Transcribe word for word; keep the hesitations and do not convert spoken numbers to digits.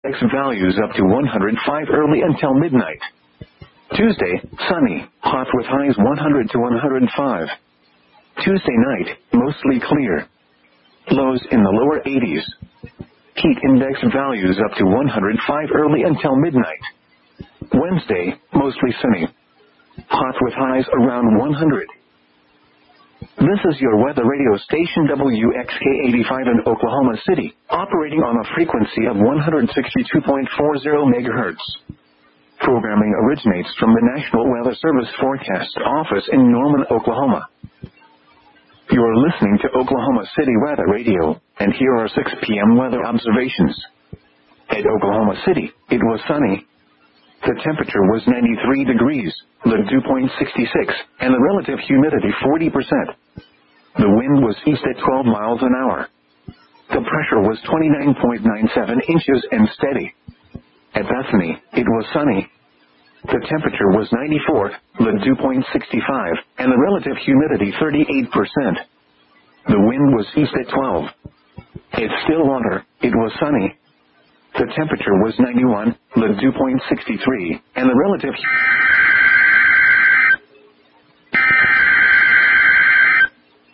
X values up to one hundred five early until midnight. Tuesday, sunny, hot with highs one hundred to one hundred five. Tuesday night, mostly clear. Lows in the lower eighties. Heat index values up to one hundred five early until midnight. Wednesday, mostly sunny. Hot with highs around one hundred. This is your weather radio station W X K eighty-five in Oklahoma City, operating on a frequency of one hundred sixty-two point four zero megahertz. Programming originates from the National Weather Service Forecast Office in Norman, Oklahoma. You are listening to Oklahoma City Weather Radio, and here are six p.m. weather observations. At Oklahoma City, it was sunny. The temperature was ninety-three degrees, the dew point sixty-six, and the relative humidity forty percent. The wind was east at twelve miles an hour. The pressure was twenty-nine point nine seven inches and steady. At Bethany, it was sunny. The temperature was ninety-four, the dew point sixty-five, and the relative humidity thirty-eight percent. The wind was east at twelve. At Stillwater, it was sunny. The temperature was ninety-one, the dew point sixty-three, and the relative